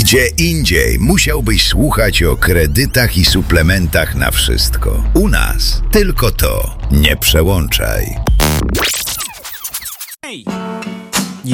Gdzie indziej musiałbyś słuchać o kredytach i suplementach na wszystko. U nas tylko to. Nie przełączaj. Hey.